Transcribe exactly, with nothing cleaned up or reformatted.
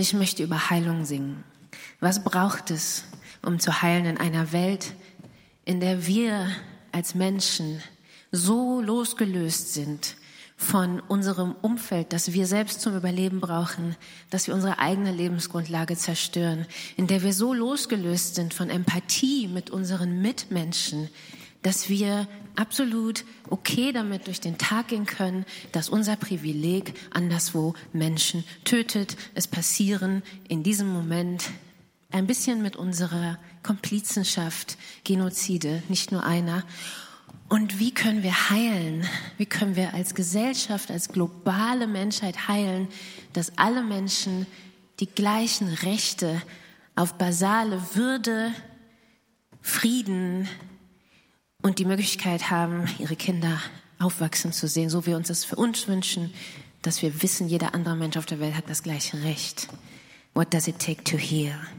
ich möchte über Heilung singen. Was braucht es, um zu heilen in einer Welt, in der wir als Menschen so losgelöst sind von unserem Umfeld, dass wir selbst zum Überleben brauchen, dass wir unsere eigene Lebensgrundlage zerstören, in der wir so losgelöst sind von Empathie mit unseren Mitmenschen, dass wir absolut okay damit durch den Tag gehen können, dass unser Privileg anderswo Menschen tötet. Es passieren in diesem Moment ein bisschen mit unserer Komplizenschaft Genozide, nicht nur einer. Und wie können wir heilen? Wie können wir als Gesellschaft, als globale Menschheit heilen, dass alle Menschen die gleichen Rechte auf basale Würde, Frieden und die Möglichkeit haben, ihre Kinder aufwachsen zu sehen, so wie wir uns das für uns wünschen, dass wir wissen, jeder andere Mensch auf der Welt hat das gleiche Recht. What does it take to heal?